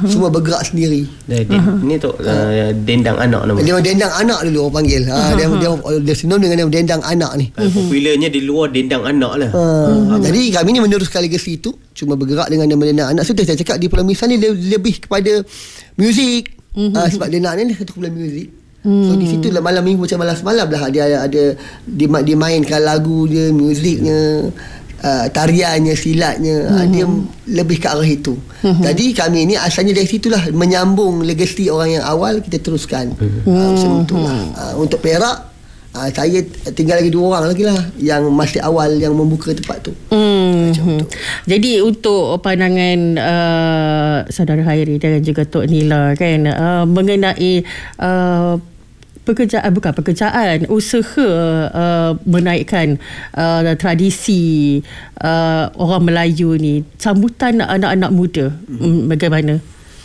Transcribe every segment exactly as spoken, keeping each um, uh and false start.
uh-huh. Semua bergerak sendiri. Dia, dia, uh-huh. Ni tu uh, dendang anak nama. Dia dendang anak dulu orang panggil. uh-huh. ha, dia, dia, dia sinonim dengan dendang anak ni. uh, Popularnya di luar dendang anak lah. uh, uh-huh. Jadi kami ni meneruskan legasi itu. Cuma bergerak dengan nama dendang anak. Sudah saya cakap di Pulau Misal ni lebih kepada muzik. uh-huh. uh, Sebab dendang ni satu kumpulan muzik. Hmm. So di situ lah malam minggu macam malam semalam lah dia ada, ada dia, dia mainkan lagu dia, muziknya, uh, tariannya, silatnya, hmm. uh, dia lebih ke arah itu. Hmm. Jadi kami ni asalnya dari situlah menyambung legasi orang yang awal kita teruskan. Hmm. Uh, macam itulah. Uh, untuk Perak uh, saya tinggal lagi dua orang lagi lah yang masih awal yang membuka tempat tu. Hmm. Hmm. Jadi untuk pandangan uh, saudara Hairi dan juga Tok Nila kan uh, mengenai uh, pekerjaan bukan pekerjaan usaha uh, menaikkan uh, tradisi uh, orang Melayu ni, sambutan anak-anak muda mm-hmm. bagaimana?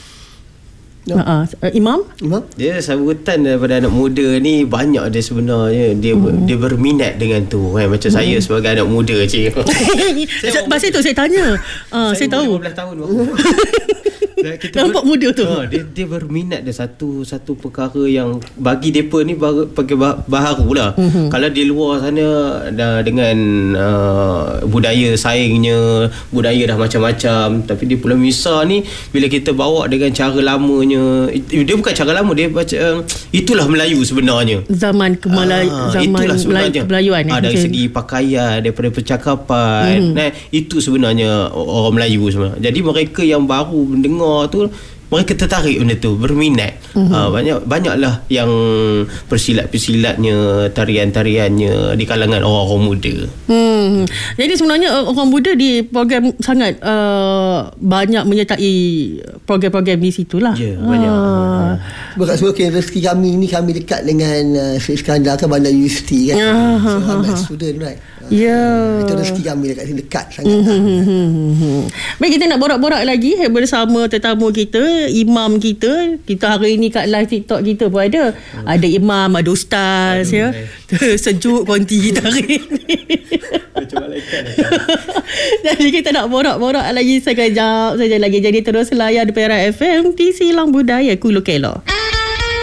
No. Uh, uh, Imam? Imam? Dia sambutan daripada anak muda ni banyak dia sebenarnya. Dia mm. dia berminat dengan tu kan. Macam mm. saya sebagai anak muda cik. Masa tu saya tanya. Uh, saya, saya tahu. lima belas tahun kita nampak ber, muda tu. Ha, dia, dia berminat dia satu satu perkara yang bagi depa ni pakai baharu lah. Mm-hmm. Kalau di luar sana dah dengan uh, budaya saingnya, budaya dah macam-macam, tapi di Pulau Misal ni bila kita bawa dengan cara lamanya, dia bukan cara lama, dia baca uh, itulah Melayu sebenarnya. Zaman kemalayu ah, zaman Melayu, kemelayuan ah, dari segi pakaian, daripada percakapan. Mm. Nah, itu sebenarnya orang Melayu sebenarnya. Jadi mereka yang baru mendengar tu mereka tertarik benda tu, berminat. Mm-hmm. Uh, banyak banyaklah yang persilat-persilatnya, tarian-tariannya di kalangan orang-orang muda. Hmm. Jadi sebenarnya orang muda di program sangat uh, banyak menyertai program-program di situlah. Ya, yeah, banyak. Uh. Sebab sebab rezeki kami ni kami dekat dengan uh, Syed Iskandar kan, Bandar Universiti kan. Uh, so uh, I'm a student right. Ya. Yeah. Itu rezeki kami dekat sini, dekat sangat. Mm-hmm. Baik, kita nak borak-borak lagi bersama tetamu kita, imam kita. Kita hari ini kat live TikTok kita pun ada. Oh. Ada imam, ada ustaz. Aduh, ya. Eh. Sejuk konti kita hari ini. Jadi kita nak borak-borak lagi sekejap saja lagi. Jadi terus layan Perak F M di Silang Budaya Kulu Kelor.